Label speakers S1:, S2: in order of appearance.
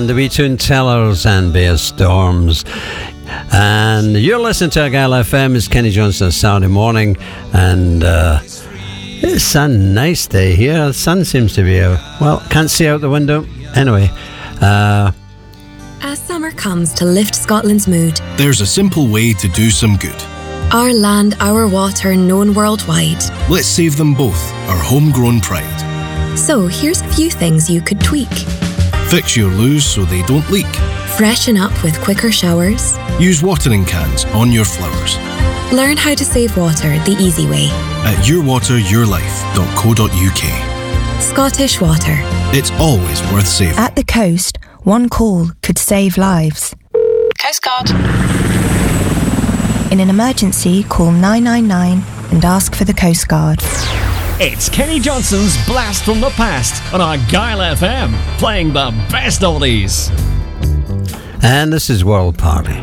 S1: and the wee tune Tellers and Bear Storms. And you're listening to Argyle FM. It's Kenny Johnson Saturday morning, and it's a nice day here. The sun seems to be out. Well, can't see out the window. Anyway,
S2: as summer comes to lift Scotland's mood,
S3: there's a simple way to do some good.
S2: Our land, our water, known worldwide.
S3: Let's save them both, our homegrown pride.
S2: So here's a few things you could tweak.
S3: Fix your loos so they don't leak.
S2: Freshen up with quicker showers.
S3: Use watering cans on your flowers.
S2: Learn how to save water the easy way.
S3: At yourwateryourlife.co.uk.
S2: Scottish Water.
S3: It's always worth saving.
S4: At the coast, one call could save lives.
S5: Coast Guard.
S4: In an emergency, call 999 and ask for the Coast Guard.
S6: It's Kenny Johnson's Blast from the Past on Argyle FM, playing the best oldies.
S1: And this is World Party.